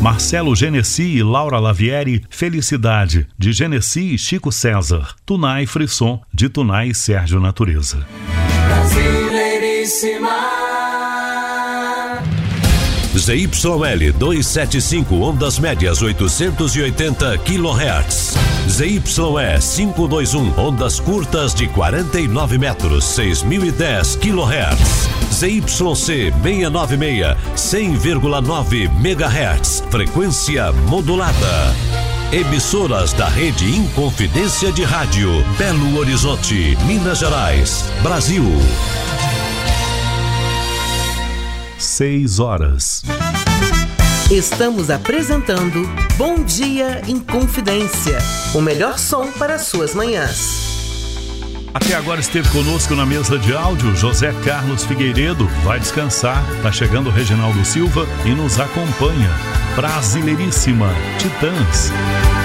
Marcelo Genesi e Laura Lavieri, Felicidade, de Genesi e Chico César. Tunai Frisson, de Tunai e Sérgio Natureza. Brasileiríssima. ZYL 275, ondas médias 880 kHz. ZYE 521, ondas curtas de 49 metros, 6.010 kHz. ZYC 696, 100,9 MHz, frequência modulada. Emissoras da Rede Inconfidência de Rádio, Belo Horizonte, Minas Gerais, Brasil. 6 horas. Estamos apresentando Bom Dia Inconfidência, o melhor som para suas manhãs. Até agora esteve conosco na mesa de áudio José Carlos Figueiredo. Vai descansar. Tá chegando o Reginaldo Silva e nos acompanha. Brasileiríssima, Titãs.